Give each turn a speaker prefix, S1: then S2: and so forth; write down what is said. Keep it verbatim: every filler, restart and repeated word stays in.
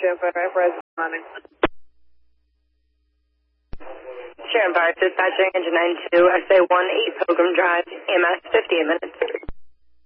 S1: San Fernando responding.
S2: Sharon Park, dispatching engine nine two, S A one eight Pilgrim Drive, E M S fifty-eight minutes.